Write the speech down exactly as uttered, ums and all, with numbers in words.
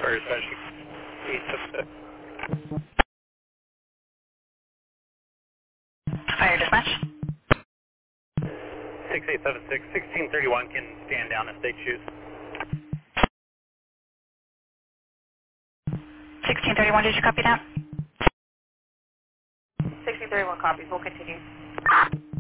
Fire Station eight seven six. Fire dispatch. six eight seven six, sixteen thirty-one can stand down if they choose. sixteen thirty-one, did you copy that? sixteen thirty-one copies. We'll continue.